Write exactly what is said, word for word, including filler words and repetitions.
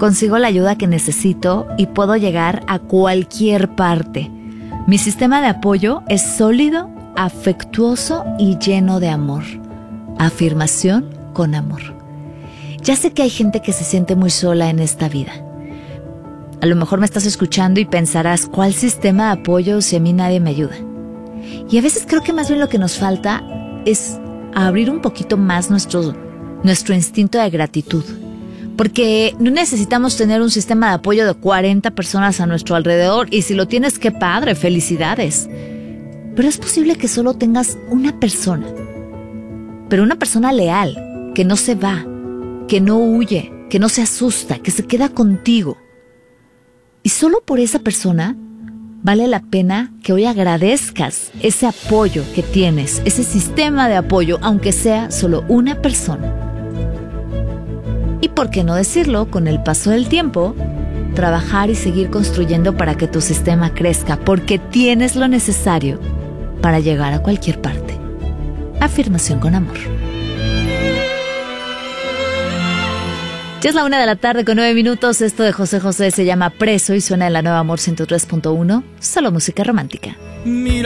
consigo la ayuda que necesito y puedo llegar a cualquier parte. Mi sistema de apoyo es sólido, afectuoso y lleno de amor. Afirmación con amor. Ya sé que hay gente que se siente muy sola en esta vida. A lo mejor me estás escuchando y pensarás, ¿cuál sistema de apoyo si a mí nadie me ayuda? Y a veces creo que más bien lo que nos falta es abrir un poquito más nuestro, nuestro instinto de gratitud. Porque no necesitamos tener un sistema de apoyo de cuarenta personas a nuestro alrededor, y si lo tienes, qué padre, felicidades. Pero es posible que solo tengas una persona, pero una persona leal, que no se va, que no huye, que no se asusta, que se queda contigo. Y solo por esa persona vale la pena que hoy agradezcas ese apoyo que tienes, ese sistema de apoyo, aunque sea solo una persona. Y por qué no decirlo, con el paso del tiempo, trabajar y seguir construyendo para que tu sistema crezca, porque tienes lo necesario para llegar a cualquier parte. Afirmación con amor. Ya es la una de la tarde con nueve minutos. Esto de José José se llama Preso y suena en la Nueva Amor ciento tres punto uno. Solo música romántica. Mira.